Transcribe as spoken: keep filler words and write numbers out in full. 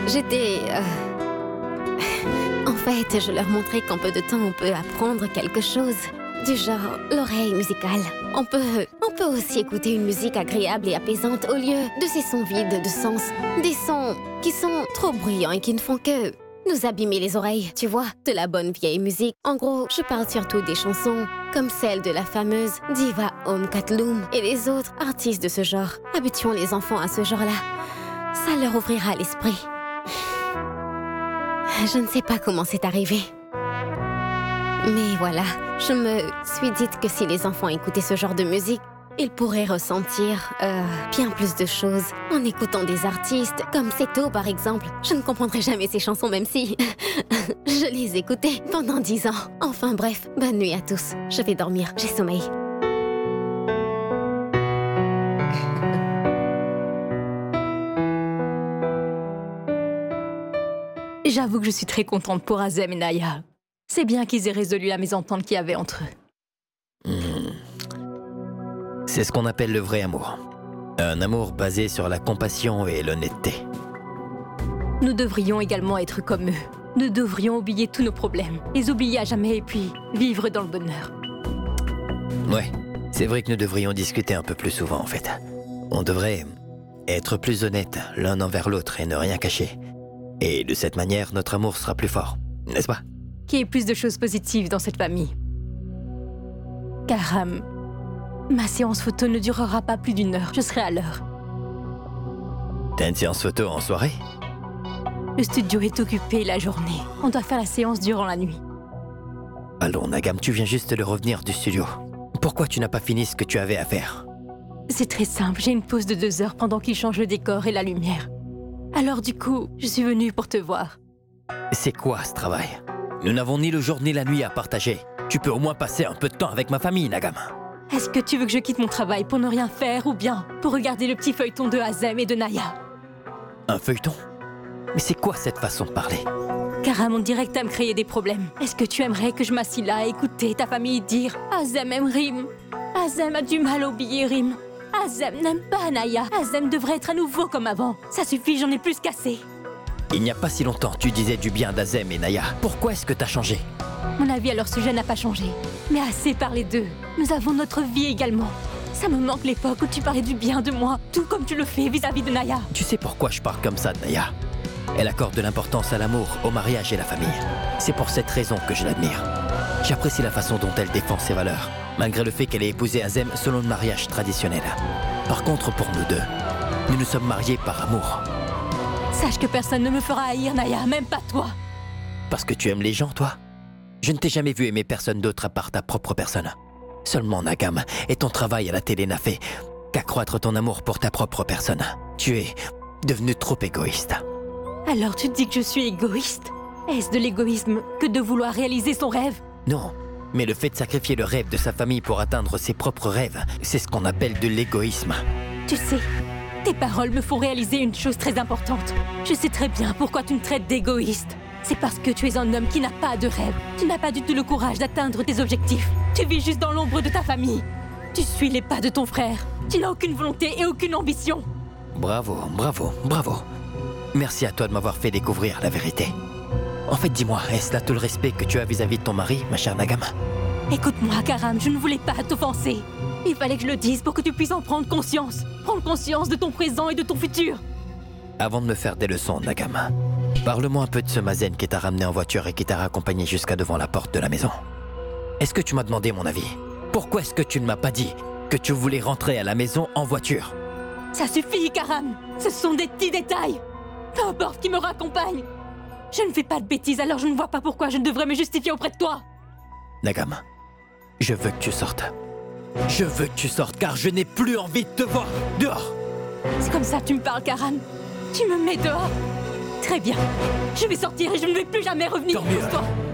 j'étais... Euh... En fait, je leur montrais qu'en peu de temps, on peut apprendre quelque chose. Du genre, l'oreille musicale. On peut, on peut aussi écouter une musique agréable et apaisante au lieu de ces sons vides de sens. Des sons qui sont trop bruyants et qui ne font que nous abîmer les oreilles, tu vois. De la bonne vieille musique. En gros, je parle surtout des chansons comme celle de la fameuse diva Om Katloum et les autres artistes de ce genre. Habituons les enfants à ce genre-là. Ça leur ouvrira l'esprit. Je ne sais pas comment c'est arrivé. Mais voilà, je me suis dit que si les enfants écoutaient ce genre de musique, ils pourraient ressentir euh, bien plus de choses en écoutant des artistes comme Seto par exemple. Je ne comprendrai jamais ces chansons même si je les écoutais pendant dix ans. Enfin bref, bonne nuit à tous. Je vais dormir, j'ai sommeil. J'avoue que je suis très contente pour Azem et Naya. C'est bien qu'ils aient résolu la mésentente qu'il y avait entre eux. Mmh. C'est ce qu'on appelle le vrai amour. Un amour basé sur la compassion et l'honnêteté. Nous devrions également être comme eux. Nous devrions oublier tous nos problèmes, les oublier à jamais et puis vivre dans le bonheur. Ouais, c'est vrai que nous devrions discuter un peu plus souvent en fait. On devrait être plus honnêtes l'un envers l'autre et ne rien cacher. Et de cette manière, notre amour sera plus fort, n'est-ce pas? Qu'il y ait plus de choses positives dans cette famille. Karam, ma séance photo ne durera pas plus d'une heure. Je serai à l'heure. T'as une séance photo en soirée? Le studio est occupé la journée. On doit faire la séance durant la nuit. Allons, Nagam, tu viens juste de revenir du studio. Pourquoi tu n'as pas fini ce que tu avais à faire? C'est très simple. J'ai une pause de deux heures pendant qu'ils changent le décor et la lumière. Alors du coup, je suis venue pour te voir. C'est quoi ce travail? Nous n'avons ni le jour ni la nuit à partager. Tu peux au moins passer un peu de temps avec ma famille, Nagam. Est-ce que tu veux que je quitte mon travail pour ne rien faire ou bien pour regarder le petit feuilleton de Azem et de Naya? Un feuilleton? Mais c'est quoi cette façon de parler? Karam, on dirait que t'as me créé des problèmes. Est-ce que tu aimerais que je m'assieds là et écouter ta famille dire Azem aime Rim? Azem a du mal à oublier Rim. Azem n'aime pas Naya. Azem devrait être à nouveau comme avant. Ça suffit, j'en ai plus qu'assez. Il n'y a pas si longtemps, tu disais du bien d'Azem et Naya. Pourquoi est-ce que t'as changé? Mon avis à leur sujet n'a pas changé. Mais assez parlé d'eux. Nous avons notre vie également. Ça me manque l'époque où tu parlais du bien de moi, tout comme tu le fais vis-à-vis de Naya. Tu sais pourquoi je parle comme ça de Naya? Elle accorde de l'importance à l'amour, au mariage et la famille. C'est pour cette raison que je l'admire. J'apprécie la façon dont elle défend ses valeurs, malgré le fait qu'elle ait épousé Azem selon le mariage traditionnel. Par contre, pour nous deux, nous nous sommes mariés par amour. Sache que personne ne me fera haïr, Naya, même pas toi. Parce que tu aimes les gens, toi? Je ne t'ai jamais vu aimer personne d'autre à part ta propre personne. Seulement, Nagam, et ton travail à la télé n'a fait qu'accroître ton amour pour ta propre personne. Tu es devenu trop égoïste. Alors tu dis que je suis égoïste? Est-ce de l'égoïsme que de vouloir réaliser son rêve? Non, mais le fait de sacrifier le rêve de sa famille pour atteindre ses propres rêves, c'est ce qu'on appelle de l'égoïsme. Tu sais, tes paroles me font réaliser une chose très importante. Je sais très bien pourquoi tu me traites d'égoïste. C'est parce que tu es un homme qui n'a pas de rêve. Tu n'as pas du tout le courage d'atteindre tes objectifs. Tu vis juste dans l'ombre de ta famille. Tu suis les pas de ton frère. Tu n'as aucune volonté et aucune ambition. Bravo, bravo, bravo. Merci à toi de m'avoir fait découvrir la vérité. En fait, dis-moi, est-ce là tout le respect que tu as vis-à-vis de ton mari, ma chère Nagam? Écoute-moi, Karam, je ne voulais pas t'offenser. Il fallait que je le dise pour que tu puisses en prendre conscience. Prendre conscience de ton présent et de ton futur. Avant de me faire des leçons, Nagam, parle-moi un peu de ce Mazen qui t'a ramené en voiture et qui t'a raccompagné jusqu'à devant la porte de la maison. Est-ce que tu m'as demandé mon avis? Pourquoi est-ce que tu ne m'as pas dit que tu voulais rentrer à la maison en voiture? Ça suffit, Karam. Ce sont des petits détails. Peu importe qui me raccompagne. Je ne fais pas de bêtises, alors je ne vois pas pourquoi je ne devrais me justifier auprès de toi. Nagam, je veux que tu sortes. Je veux que tu sortes, car je n'ai plus envie de te voir. Dehors! C'est comme ça que tu me parles, Karam? Tu me mets dehors? Très bien. Je vais sortir et je ne vais plus jamais revenir Tant mieux. pour toi.